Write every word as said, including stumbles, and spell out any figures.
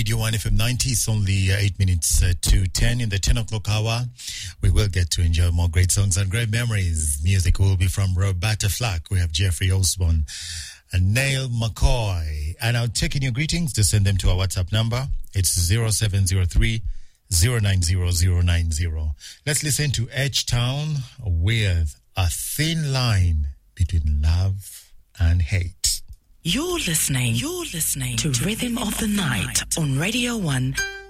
Radio one F M ninety. It's only uh, eight minutes uh, to ten in the ten o'clock hour. We will get to enjoy more great songs and great memories. Music will be from Roberta Flack. We have Jeffrey Osborne and Neil McCoy. And I'll take in your greetings to send them to our WhatsApp number. It's zero seven zero three, zero nine zero, zero nine zero. Let's listen to H-Town with A Thin Line Between Love and Hate. You're listening, you're listening to, to Rhythm, Rhythm of the, of the Night, Night on Radio one.